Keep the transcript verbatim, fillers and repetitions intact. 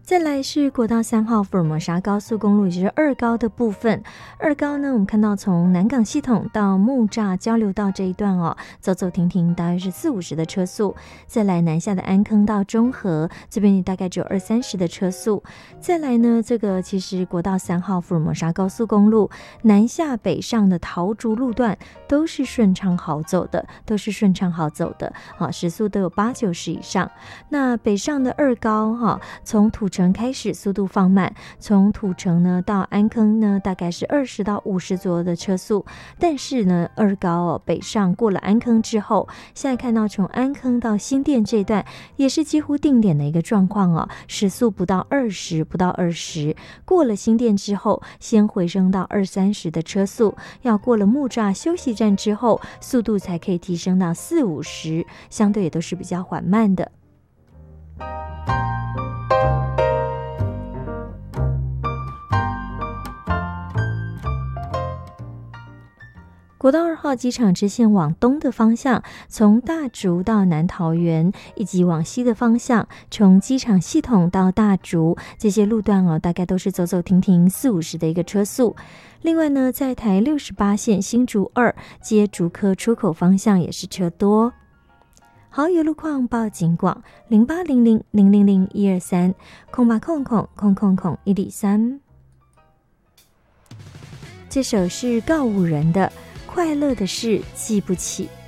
再来是国道三号福尔摩沙高速公路，也就是二高的部分。二高呢，我们看到从南港系统到木栅交流道这一段哦，走走停停，大约是四五十的车速。再来南下的安坑到中和这边大概只有二三十的车速。再来呢，这个其实国道三号福尔摩沙高速公路南下北上的桃竹路段都是顺畅好走的，都是顺畅好走的，好，时速都有八九十以上。那北上的二高哈，从土城开始速度放慢，从土城呢到安坑呢大概是二十到五十左右的车速，但是呢二高哦北上过了安坑之后，现在看到从安坑到新店这段也是几乎定点的一个状况哦，时速不到二十，不到二十，过了新店之后先回升到二三十的车速，要过了木栅休息站之后速度才可以提升到四五十，相对也都是比较缓慢的。国道二号机场支线往东的方向，从大竹到南桃园，以及往西的方向，从机场系统到大竹，这些路段哦，大概都是走走停停四五十的一个车速。另外呢，在台六十八线新竹二接竹科出口方向也是车多。好，有路况报警广零八零零零零零一二三空八空空空空空一里三。这首是告五人的。快乐的事记不起。